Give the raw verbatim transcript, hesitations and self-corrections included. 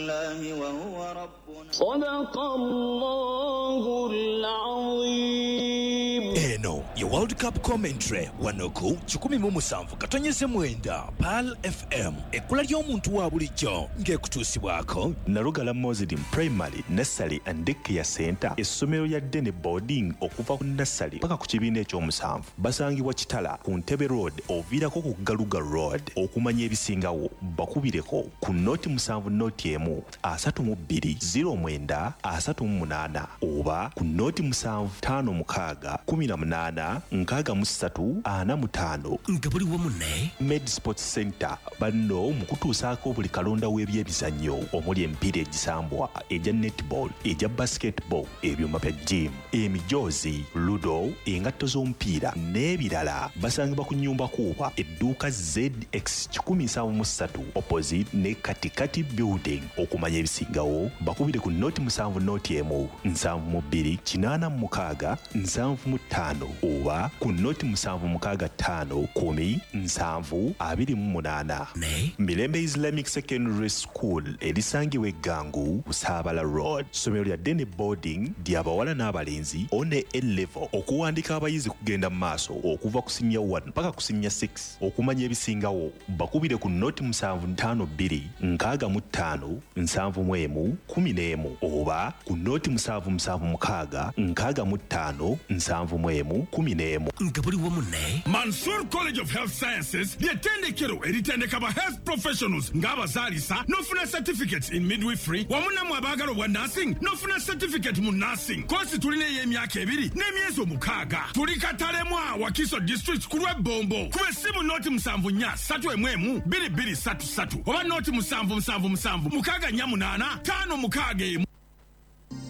صدق الله العظيم. Eno ye World Cup commentary wanoku kikumi mu musanvu katonyeze mwenda Pal F M ekula ly'omuntu wa bulijjo ng'ekutuusibwako Narugala Muslim Primary Nursery and Daycare Center essomero lya Dene Boarding okuva ku nursery paka ku kibiina eky'omusanvu basangibwa Kitala ku Ntebe Road oviirako ku Galuga Road okumanya ebisingawo bakubireko ku noti musanvu noti emu asatu mu bbiri ziro mwenda asatu mu munaana oba ku noti musanvu ttaano mukaaga kumi na munaana nkaaga mu ssatu ana mu ttaano nga buli wamu ne Med Sports Center banno mu kutuusaako buli kalonda w'ebyemizannyo omuli emipiira egisambwa egya netball egya basketball ebyuma bya gym emijoozi ludo engatto z'omupiira n'ebirala basangibwa ku nnyumba kuuba edduuka Z X kikumi nsanvu mu ssatu opposite ne Katikati Building okumanya ebisingawo bakubire ku noti musanvu noti emu nsanvu mu bbiri kinaana mu mukaaga nsanvu mu ttaano oba ku noti musanvu mukaaga ttaano kumi nsanvu abiri mu munaana ne Mirembe Islamic Secondary School erisangibwa Eggangu Busaabala Road somero lya Dene Boarding ly'abawala n'abalenzi one A-level okuwandika abayizi kugenda mu maaso okuva ku senior one paka ku senior six okumanya ebisingawo bakubire ku noti musanvu ttaano bbiri nkaaga mu ttaano nsanvu mu emu kumi n'emu oba ku noti musanvu musanvu mukaaga nkaaga mu ttaano nsanvu mu emu kumi n'emu nga buli wamu ne Mansour College of Health Sciences ly'ettendekero eritendeka ba health professionals ng'abazaalisa n'ofuna certificates in midwifery wamu nammwe abaagala obwa nursing n'ofuna certificate mu nursing kosi tulina ey'emyaka ebiri n'emyezi omukaaga tuli Katalemwa Wakiso district ku lw'ebbombo kuba essimu noti musanvu nnya ssatu emu emu bbiri bbiri ssatu ssatu oba noti musanvu musanvu musanvu mukaaga nnya munaana ttaano mukaaga emu.